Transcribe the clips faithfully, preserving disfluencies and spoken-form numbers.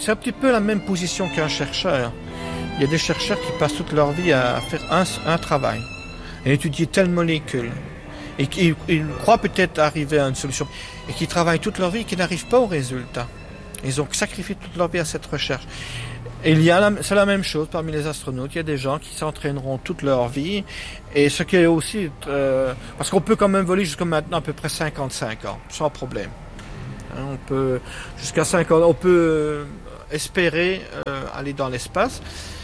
c'est un petit peu la même position qu'un chercheur. Il y a des chercheurs qui passent toute leur vie à faire un, un travail, à étudier telle molécule, et qui ils croient peut-être arriver à une solution, et qui travaillent toute leur vie et qui n'arrivent pas au résultat. Ils ont sacrifié toute leur vie à cette recherche. Et il y a la, c'est la même chose parmi les astronautes. Il y a des gens qui s'entraîneront toute leur vie, et ce qui est aussi... Euh, parce qu'on peut quand même voler jusqu'à maintenant à peu près cinquante-cinq ans, sans problème. Hein, on peut, jusqu'à cinquante ans, on peut euh, espérer euh, aller dans l'espace.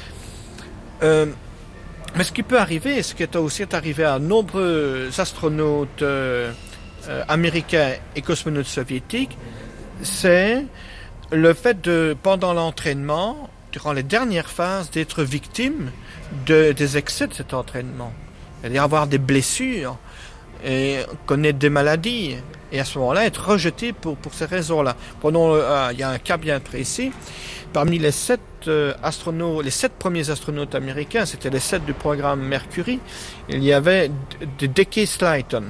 Euh, mais ce qui peut arriver, et ce qui est aussi arrivé à nombreux astronautes euh, euh, américains et cosmonautes soviétiques, c'est le fait de, pendant l'entraînement, durant les dernières phases, d'être victime de, des excès de cet entraînement. C'est-à-dire avoir des blessures et connaître des maladies. Et à ce moment-là, être rejeté pour, pour ces raisons-là. Prenons, euh, il y a un cas bien précis. Parmi les sept euh, astronautes, les sept premiers astronautes américains, c'était les sept du programme Mercury, il y avait Deke Slayton.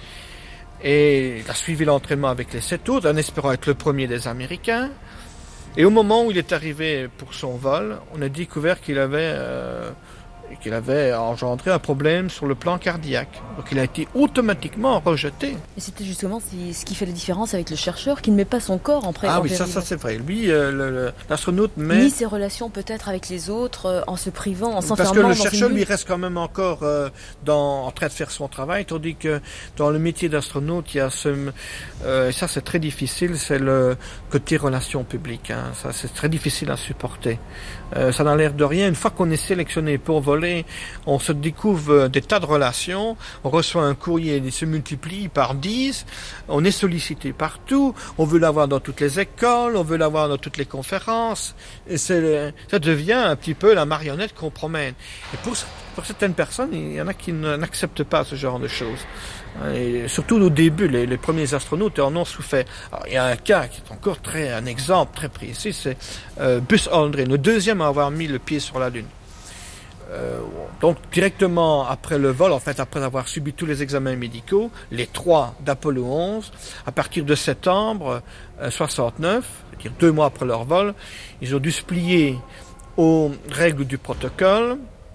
Et il a suivi l'entraînement avec les sept autres, en espérant être le premier des Américains. Et au moment où il est arrivé pour son vol, on a découvert qu'il avait, euh, qu'il avait engendré un problème sur le plan cardiaque. Donc il a été automatiquement rejeté. Et c'était justement ce qui fait la différence avec le chercheur qui ne met pas son corps en péril. Ah oui, ça, ça c'est vrai. Lui, euh, le, le, l'astronaute met... Ni ses relations peut-être avec les autres, euh, en se privant, en s'enfermant. Parce que le dans chercheur, une lui, reste quand même encore euh, dans, en train de faire son travail, tandis que dans le métier d'astronaute, il y a ce... Euh, et ça, c'est très difficile, c'est le côté relations publiques. Hein. Ça, c'est très difficile à supporter. Euh, ça n'a l'air de rien. Une fois qu'on est sélectionné pour voler, on se découvre des tas de relations, on reçoit un courrier, il se multiplie par dix, on est sollicité partout, on veut l'avoir dans toutes les écoles, on veut l'avoir dans toutes les conférences, et c'est, ça devient un petit peu la marionnette qu'on promène. Et pour, pour certaines personnes, il y en a qui n'acceptent pas ce genre de choses. Et surtout au début, les, les premiers astronautes en ont souffert. Alors, il y a un cas qui est encore très, un exemple très précis, c'est euh, Buzz Aldrin, le deuxième à avoir mis le pied sur la Lune. Euh, donc directement après le vol, en fait après avoir subi tous les examens médicaux, les trois d'Apollo onze, à partir de septembre euh, soixante-neuf, c'est-à-dire deux mois après leur vol, ils ont dû se plier aux règles du protocole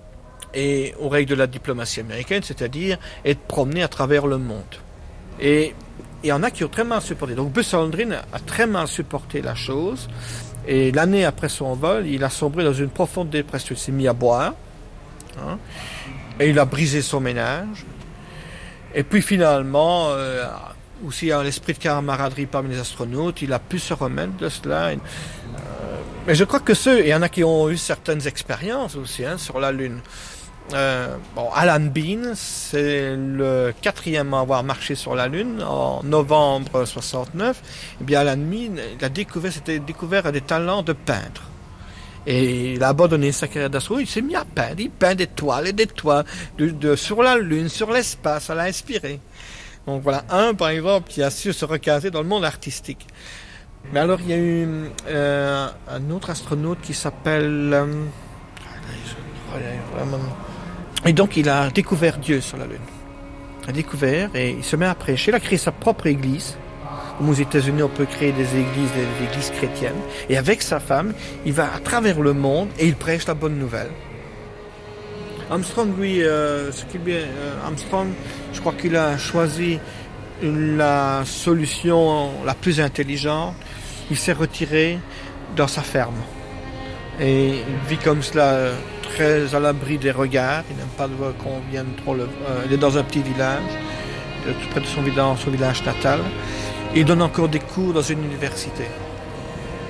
et aux règles de la diplomatie américaine, c'est-à-dire être promené à travers le monde. Et il y en a qui ont très mal supporté. Donc Buzz Aldrin a très mal supporté la chose, et l'année après son vol, il a sombré dans une profonde dépression. Il s'est mis à boire, hein, et il a brisé son ménage. Et puis finalement, euh, aussi à l'esprit de camaraderie parmi les astronautes, il a pu se remettre de cela. Euh, mais je crois que ceux, il y en a qui ont eu certaines expériences aussi hein, sur la Lune. Euh, bon, Alan Bean, c'est le quatrième à avoir marché sur la Lune en novembre soixante-neuf. Et bien Alan Bean, il a découvert, c'était découvert des talents de peintre. Et il a abandonné sa carrière d'astronaute, il s'est mis à peindre, il peint des toiles et des toiles de, de, sur la Lune, sur l'espace, ça l'a inspiré. Donc voilà, un par exemple qui a su se recaser dans le monde artistique. Mais alors il y a eu euh, un autre astronaute qui s'appelle... Euh, vraiment... Et donc il a découvert Dieu sur la Lune. Il a découvert et il se met à prêcher. Il a créé sa propre église. Comme aux États-Unis, on peut créer des églises, des églises chrétiennes. Et avec sa femme, il va à travers le monde et il prêche la bonne nouvelle. Armstrong, lui, euh, ce qui est bien, euh, Armstrong, je crois qu'il a choisi la solution la plus intelligente. Il s'est retiré dans sa ferme. Et il vit comme cela, très à l'abri des regards. Il n'aime pas qu'on vienne trop le... Euh, il est dans un petit village, tout près de son village, son village natal. Et il donne encore des cours dans une université.